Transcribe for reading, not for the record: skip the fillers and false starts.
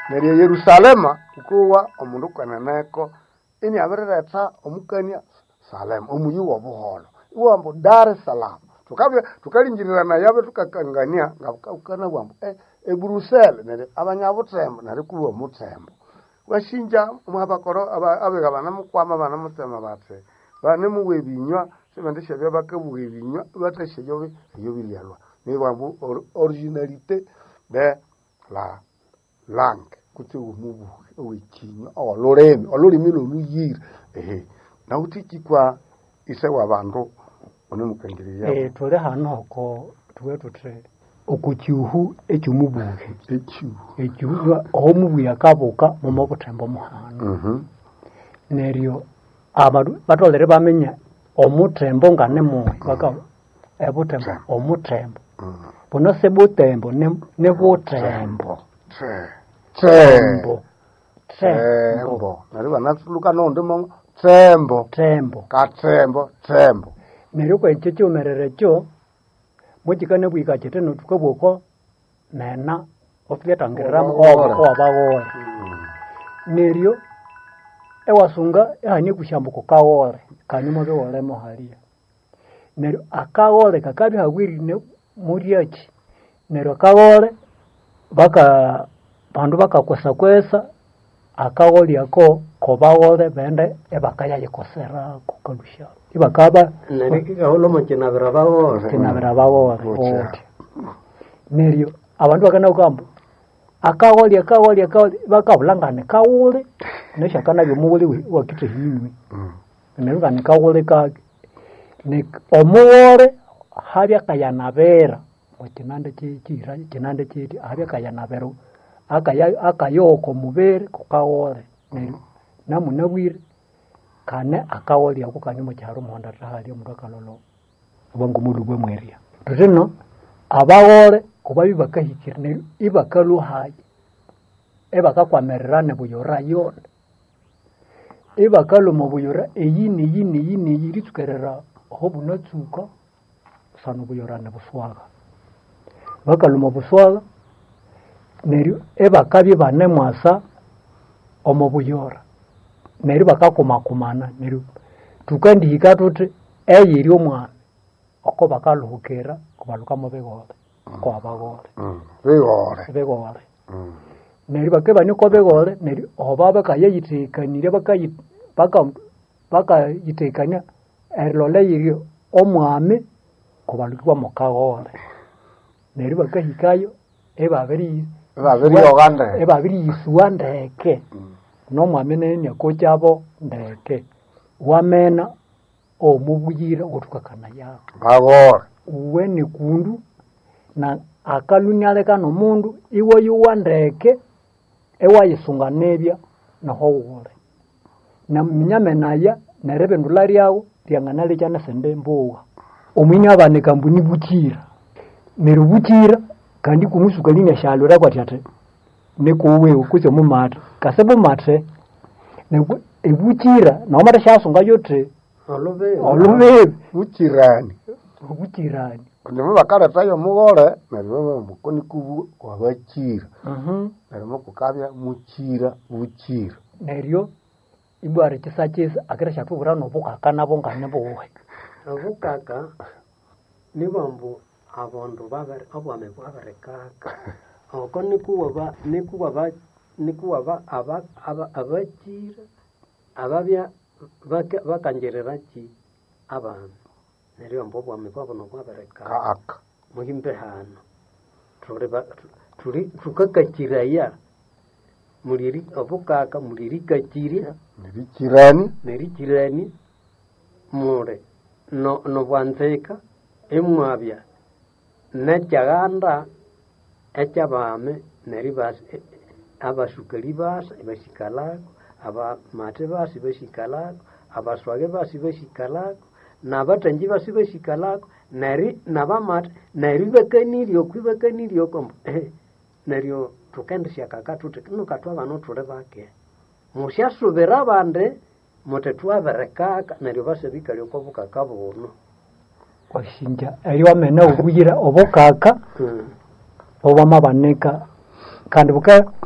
Neri Yerusalema kuwa omundu kananeko ini abereta omukania Salem omuyi wobuholo iwambo Dar es Salaam tukalinjirira na yabe tukakangania ngabukana bwambo Brussels neri abanyabutembo nari kuwa mutembo washinja mwabakoro abega bana mukwama bana mutema batse bane muwe binywa sebandisha byabakabuwe binywa bateshe yobe yobilялwa ni bwambo originalité de la langue kuti umubu owikinywa olulimi loluyira na utiki kwa ise wabantu onemukangiriya tole hano ko tuwe tutre okucyuhu ecyumubuhe ecyuhu omubu yakabuka mu mabutembo muhano neryo abadu batolere bamenya omutembo ngane mu baka ebutembo omutembo bono se butembo ne butembo tembo nari banatuluka nondemo tembo neryo kwa ekyo kyomerere kyo mukikane bwika kiteno tukabwoko nena ofyetangiramu obawore neryo ewasunga ehanye kushambuko kawore kanyuma bewore mohalia neryo akawore kakabi hagwirine muriaki neryo kawore baka bandu bakakwesa akawole yako kobawore bende ebakaya yikosera kukalusha ibakaba neryo mukina birabawore neryo abantu bakana ukambo akawole bakabulangane kawule neshakana byomuwule wakite hinywe neryo kana kawule ka ne omuwore habya kayanabera mukinande kikira kinande kiti habya kayanabera akayoko mubere kukawole neryo namunabwire kane akawole yako kanyuma cyaro muhonda tahali omundu akalolo abangu mulugwe mweria tutino abawole kuba bibakahikira neryo ibakaluhaye ebakakwamererane buyora yona ibakalumo buyora eyini ritukerera hobunatsuka sano buyorane buswaga bakalumo buswaga neryo ebakabi bane mwasa omo buyora neryo bakakumakumana neryo tukandihika tuti eyiri omwana oko bakaluhukira kubaluka mu begore kwa bagore begore neryo bakeba niko begore neryo oba bakayitekanire bakayitekanya erlole yiri omwami kubalukwa mu kagore neryo bakahikayo ebabiri yisuwa ndeke nomwami nene kochabo ndeke wamena omubuyira otukakana yawo bagore uwe ni kundu na akalunyale kano mundu iwo yuwa ndeke ewa yisunga nebya naho wore na mnyame naya nerebe ndulari yawo tianganale cyane sende mbuwa omwini abane kambuni bukira nerubukira kandi kumusuka linya shalura kwatyate nekuwe ukuze mu mata kasebo mate neku ebukira na omata shasunga yote olove bukirani ndimo bakara tayo mugore nerwo mukoni kubu wabakira nerwo kukabya mukira bukira neryo ibware kisachisa akira shatubura no bukaka nabo ngane bowe obukaka nibambu abantu babere abame babere kaka okoni kuwa abakira ababya bakangerera ki abantu neryo mbo bwame kwabona babere kaka muhimbe hano turi tukakakiraya muliri obukaka muliri kakirya nerikirani mure no bwanzeka emwabya nekyaganda ekyabame neribas abashukali basa bashikalako abamate basi bashikalako abaswage basi bashikalako nabatanji basi bashikalako nabamate neribekaniryo kwibekaniryo kombo neryo tukendesha kakatuti nukatwa abana tule bake musyasubira abande mutetwa berekaka neryo base bikalyo ko bukaka buno kwashinja eri wamena ubuyira obukaka obama baneka kandi